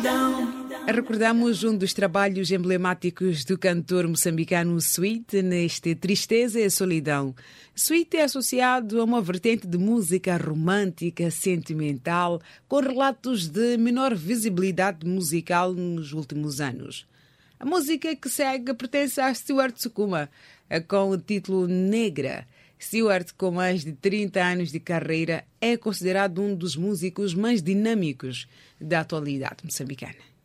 Recordamos um dos trabalhos emblemáticos do cantor moçambicano Sweet neste Tristeza e Solidão. Sweet é associado a uma vertente de música romântica, sentimental, com relatos de menor visibilidade musical nos últimos anos. A música que segue pertence a Stuart Sukuma, com o título Negra. Stuart, com mais de 30 anos de carreira, é considerado um dos músicos mais dinâmicos da atualidade moçambicana.